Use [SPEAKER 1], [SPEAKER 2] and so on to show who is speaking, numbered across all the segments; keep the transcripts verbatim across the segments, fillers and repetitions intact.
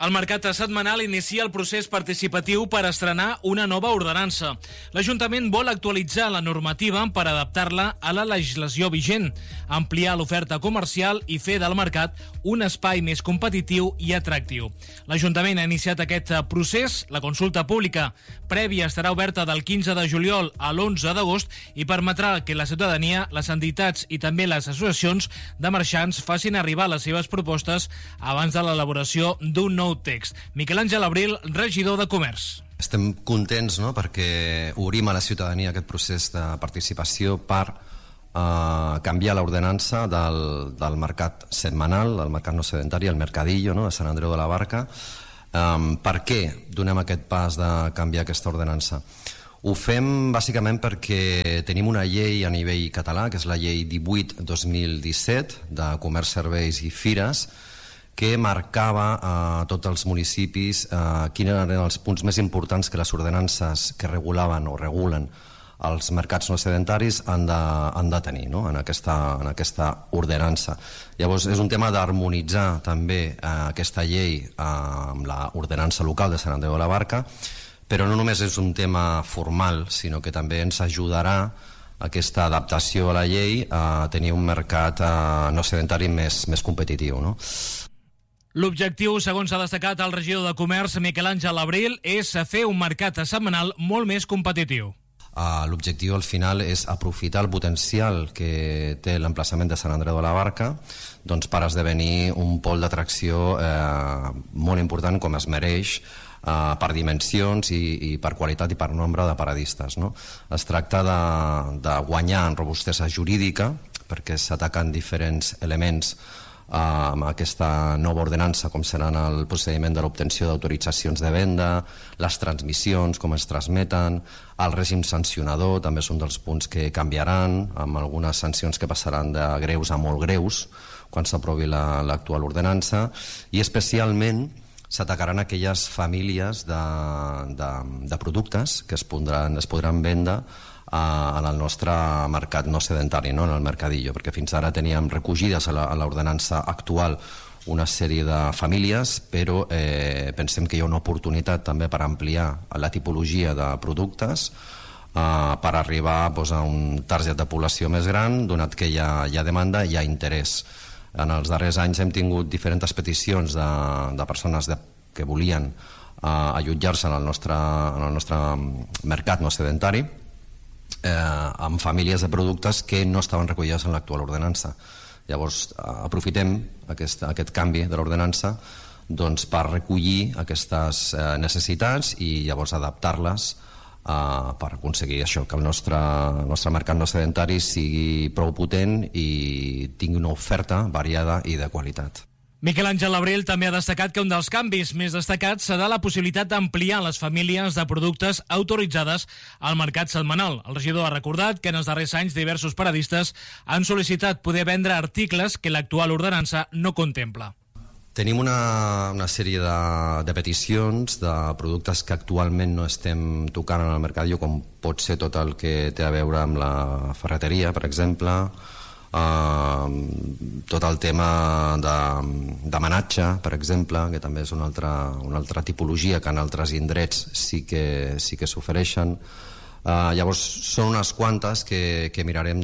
[SPEAKER 1] El mercat setmanal inicia el procés participatiu per estrenar una nova ordenança. L'Ajuntament vol actualitzar la normativa per adaptar-la a la legislació vigent, ampliar l'oferta comercial i fer del mercat un espai més competitiu i atractiu. L'Ajuntament ha iniciat aquest procés. La consulta pública prèvia estarà oberta del quinze de juliol a l'onze d'agost i permetrà que la ciutadania, les entitats i també les associacions de marxants facin arribar les seves propostes abans de l'elaboració d'un nou text. Miquel Àngel Abril, regidor de Comerç.
[SPEAKER 2] Estem contents, no?, perquè obrim a la ciutadania aquest procés de participació per eh, canviar l'ordenança del, del mercat setmanal, del mercat no sedentari, el mercadillo, no?, de Sant Andreu de la Barca. Um, per què donem aquest pas de canviar aquesta ordenança? Ho fem bàsicament perquè tenim una llei a nivell català, que és la llei divuit dos mil disset de Comerç, Serveis i Fires, que marcava a tots els municipis eh, quins eren els punts més importants que les ordenances que regulaven o regulen els mercats no sedentaris han de, han de tenir, no?, en, aquesta, en aquesta ordenança. Llavors és un tema d'harmonitzar també eh, aquesta llei eh, amb l'ordenança local de Sant Andreu de la Barca, però no només és un tema formal, sinó que també ens ajudarà aquesta adaptació a la llei a tenir un mercat eh, no sedentari més, més competitiu, no?
[SPEAKER 1] L'objectiu, segons ha destacat el regidor de Comerç, Miquel Àngel Abril, és fer un mercat setmanal molt més competitiu.
[SPEAKER 2] Uh, L'objectiu al final és aprofitar el potencial que té l'emplaçament de Sant Andreu de la Barca, doncs, per esdevenir un pol d'atracció eh, molt important, com es mereix, eh, per dimensions i, i per qualitat i per nombre de paradistes, no? Es tracta de, de guanyar en robustesa jurídica, perquè s'ataquen diferents elements amb aquesta nova ordenança, com seran el procediment de l'obtenció d'autoritzacions de venda, les transmissions, com es transmeten, el règim sancionador també és un dels punts que canviaran, amb algunes sancions que passaran de greus a molt greus quan s'aprovi l'actual la, ordenança, i especialment s'atacaran aquelles famílies de, de, de productes que es podran, es podran vendre en el nostre mercat no sedentari, no?, en el mercadillo, perquè fins ara teníem recollides a l'ordenança actual una sèrie de famílies, però eh, pensem que hi ha una oportunitat també per ampliar la tipologia de productes eh, per arribar doncs, a un target de població més gran, donat que hi ha, hi ha demanda i hi ha interès. En els darrers anys hem tingut diferents peticions de, de persones de, que volien eh, allotjar-se en el nostre, en el nostre mercat no sedentari, Eh, amb famílies de productes que no estaven recollides en l'actual ordenança. Llavors eh, aprofitem aquest, aquest canvi de l'ordenança, doncs, per recollir aquestes eh, necessitats i llavors adaptar-les eh, per aconseguir això, que el nostre, el nostre mercat no sedentari sigui prou potent i tingui una oferta variada i de qualitat.
[SPEAKER 1] Miquel Àngel Abril també ha destacat que un dels canvis més destacats serà la possibilitat d'ampliar les famílies de productes autoritzades al mercat setmanal. El regidor ha recordat que en els darrers anys diversos paradistes han sol·licitat poder vendre articles que l'actual ordenança no contempla.
[SPEAKER 2] Tenim una, una sèrie de, de peticions de productes que actualment no estem tocant en el mercadillo, com pot ser tot el que té a veure amb la ferreteria, per exemple, Uh, tot el tema de, de manatge, per exemple, que també és una altra, una altra tipologia que en altres indrets sí que, sí que s'ofereixen. Uh, llavors són unes quantes que, que mirarem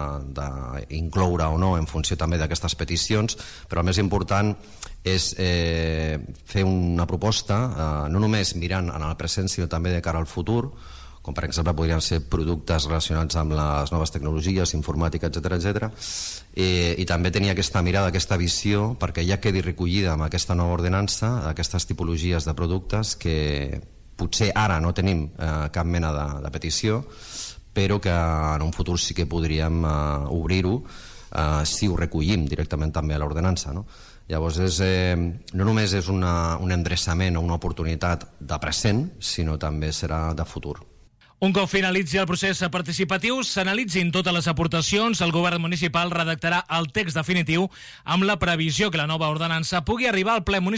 [SPEAKER 2] d'incloure o no en funció també d'aquestes peticions, però el més important és eh, fer una proposta uh, no només mirant en el present sinó també de cara al futur, com per exemple podrien ser productes relacionats amb les noves tecnologies, informàtica, etcètera, etcètera, I, i també tenir aquesta mirada, aquesta visió, perquè ja quedi recollida amb aquesta nova ordenança aquestes tipologies de productes que potser ara no tenim eh, cap mena de, de petició, però que en un futur sí que podríem eh, obrir-ho eh, si ho recollim directament també a l'ordenança, no? Llavors és, eh, no només és una, un endreçament o una oportunitat de present, sinó també serà de futur.
[SPEAKER 1] Un cop finalitzi el procés participatiu, s'analitzin totes les aportacions, el govern municipal redactarà el text definitiu amb la previsió que la nova ordenança pugui arribar al ple municipal